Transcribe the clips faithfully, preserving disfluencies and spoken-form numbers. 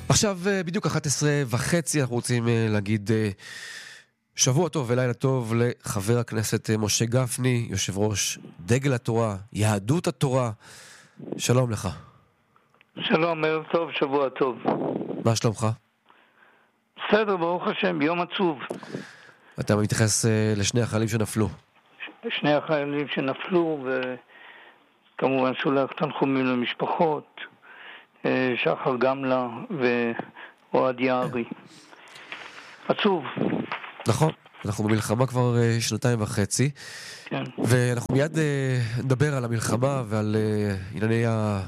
עכשיו בדיוק אחת עשרה וחצי, אנחנו רוצים להגיד שבוע טוב ולילה טוב לחבר הכנסת משה גפני, יושב ראש דגל התורה, יהדות התורה. שלום לך. שלום, ערב טוב, שבוע טוב. מה שלומך? בסדר, ברוך השם, יום עצוב. אתה מתייחס לשני החיילים שנפלו. שני החיילים שנפלו, וכמובן שולח תנחומים למשפחות, שחר גמלה ואוהד יערי. עצוב. נכון, אנחנו במלחמה כבר שנתיים וחצי. כן. ואנחנו מיד נדבר על המלחמה ועל ענייני ה...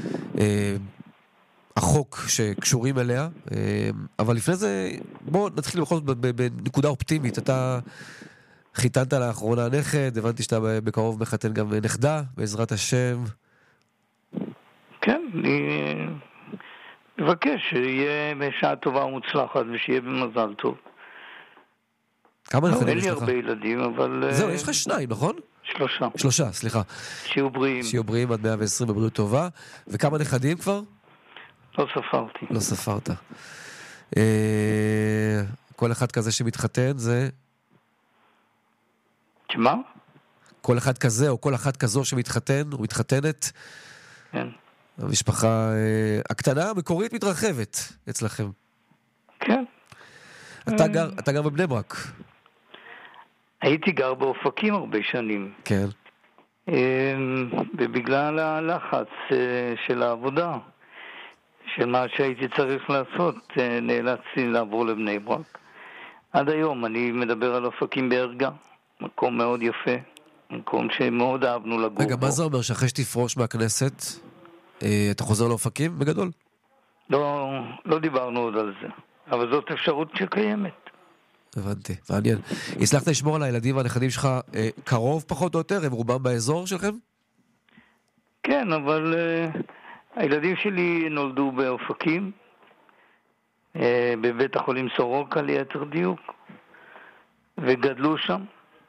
החוק שקשורים אליה, אבל לפני זה בוא נתחיל בכל זאת בנקודה אופטימית. אתה חיתנת לאחרונה נכד, הבנתי שאתה בקרוב מחתן גם נכדה, בעזרת השם. כן, אני מבקש שיהיה בשעה טובה ומוצלחת ושיהיה במזל טוב. כמה נכדים יש לך? אין לי הרבה ילדים, אבל... זהו, יש לך שניים, נכון? שלושה. שלושה, סליחה. שיהיו בריאים. שיהיו בריאים עד מאה ועשרים בבריאות טובה. וכמה נכדים כבר? לא ספרתי. לא ספרת. כל אחד כזה שמתחתן זה... שמה? כל אחד כזה או כל אחת כזו שמתחתן או מתחתנת. כן. המשפחה הקטנה המקורית מתרחבת אצלכם. כן. אתה גר, אתה גר בבני ברק. הייתי גר באופקים הרבה שנים. כן. ובגלל הלחץ של העבודה, של מה שהייתי צריך לעשות, נאלצתי לעבור לבני ברק. עד היום אני מדבר על אופקים בהרגע, מקום מאוד יפה, מקום שמאוד אהבנו לגור בו. רגע, מה זה אומר? שאחרי שתפרוש מהכנסת, אתה חוזר לאופקים בגדול? לא, לא דיברנו עוד על זה, אבל זאת אפשרות שקיימת. הבנתי, מעניין. הצלחת לשמור על הילדים והנכדים שלך אה, קרוב פחות או יותר? הם רובם באזור שלכם? כן, אבל אה, הילדים שלי נולדו באופקים, אה, בבית החולים סורוקה ליתר דיוק, וגדלו שם,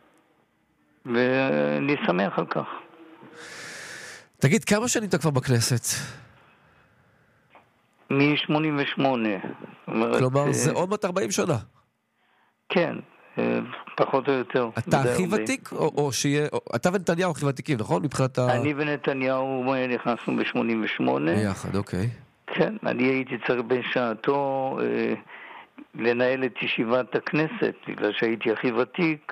ואני שמח על כך. תגיד, כמה שנים אתה כבר בכנסת? מ-שמונים ושמונה. כלומר, זה עוד מעט ארבעים שנה. כן, פחות או יותר. אתה הכי ותיק, או שיהיה... אתה ונתניהו הכי ותיקים, נכון? מבחינת ה... אני ונתניהו נכנסנו ב-שמונים ושמונה. ביחד, אוקיי. כן, אני הייתי צריך בשעתו לנהל את ישיבת הכנסת, בגלל שהייתי הכי ותיק,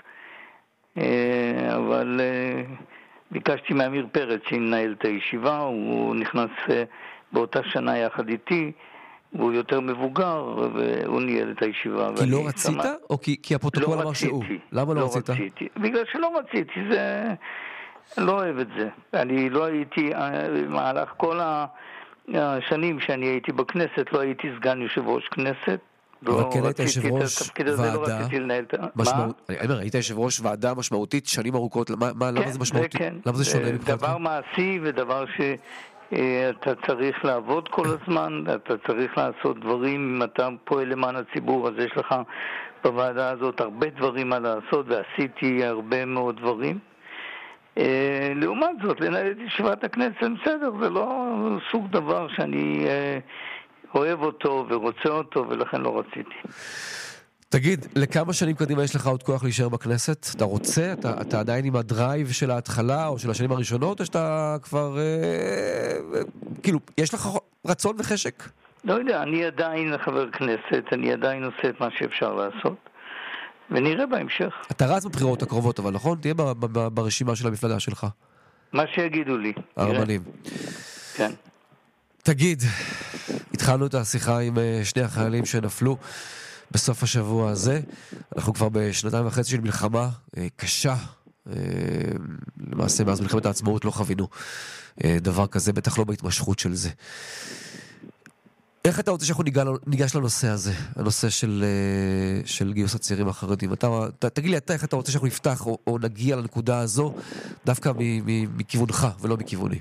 אבל ביקשתי מאמיר פרץ שינהל את הישיבה, הוא נכנס באותה שנה יחד איתי, הוא יותר מבוגר, והוא ניהל את הישיבה. כי לא רצית? או כי הפרוטוקול אמר שהוא? למה לא רצית? לא רציתי. בגלל שלא רציתי, זה... לא אוהב את זה. אני לא הייתי, במהלך כל השנים שאני הייתי בכנסת, לא הייתי סגן יושב ראש כנסת. אבל כן היית יושב ראש ועדה משמעותית. אני אומר, היית יושב ראש ועדה משמעותית שנים ארוכות. למה זה משמעותי? למה זה שונה מבחינתך? דבר מעשי ודבר ש... אתה צריך לעבוד כל הזמן, אתה צריך לעשות דברים, אם אתה פועל למען הציבור, אז יש לך בוועדה הזאת הרבה דברים מה לעשות, ועשיתי הרבה מאוד דברים. לעומת זאת, לנהל את ישיבת הכנסת, בסדר, זה לא סוג דבר שאני אוהב אותו ורוצה אותו, ולכן לא רציתי. תגיד, לכמה שנים קדימה יש לך עוד כוח להישאר בכנסת? אתה רוצה? אתה, אתה עדיין עם הדרייב של ההתחלה או של השנים הראשונות, או שאתה כבר... אה, אה, כאילו, יש לך רצון וחשק? לא יודע, אני עדיין חבר כנסת, אני עדיין עושה את מה שאפשר לעשות, ונראה בהמשך. אתה רץ בבחירות הקרובות, אבל נכון? תהיה ב- ב- ב- ברשימה של המפלגה שלך. מה שיגידו לי. הרבנים. כן. תגיד, התחלנו את השיחה עם שני החיילים שנפלו בסוף השבוע הזה. אנחנו כבר בשנתיים וחצי של מלחמה קשה. למעשה, מאז מלחמת העצמאות לא חווינו דבר כזה, בטח לא בהתמשכות של זה. איך אתה רוצה שאנחנו ניגש לנושא הזה, הנושא של, של גיוס הצעירים החרדים? אתה, ת, תגיד לי אתה, איך אתה רוצה שאנחנו נפתח או, או נגיע לנקודה הזו, דווקא מ, מ, מכיוונך ולא מכיווני?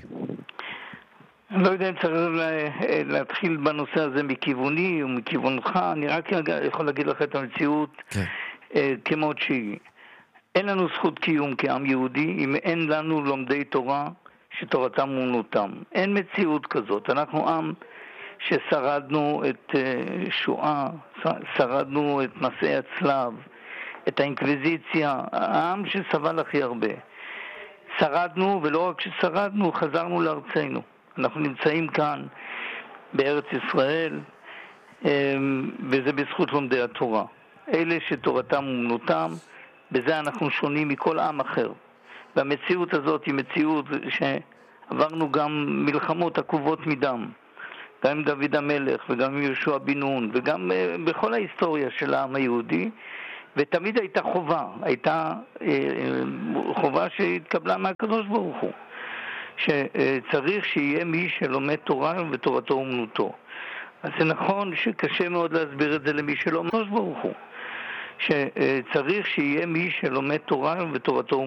אני לא יודע אם צריך להתחיל בנושא הזה מכיווני או מכיוונך, אני רק יכול להגיד לך את המציאות כן. כמות שהיא. אין לנו זכות קיום כעם יהודי אם אין לנו לומדי תורה שתורתם אומנותם. אין מציאות כזאת. אנחנו עם ששרדנו את שואה, שרדנו את מסעי הצלב, את האינקוויזיציה, העם שסבל הכי הרבה. שרדנו, ולא רק ששרדנו, חזרנו לארצנו. אנחנו נמצאים כאן בארץ ישראל, וזה בזכות לומדי התורה. אלה שתורתם אומנותם, בזה אנחנו שונים מכל עם אחר. והמציאות הזאת היא מציאות שעברנו גם מלחמות עקובות מדם. גם עם דוד המלך וגם עם יהושע בן נון וגם בכל ההיסטוריה של העם היהודי, ותמיד הייתה חובה, הייתה חובה שהתקבלה מהקדוש ברוך הוא, שצריך שיהיה מי שלומד תורה ותורתו אומנותו. אז זה נכון שקשה מאוד להסביר את זה למי שלא הקדוש ברוך הוא, שצריך שיהיה מי שלומד תורה ותורתו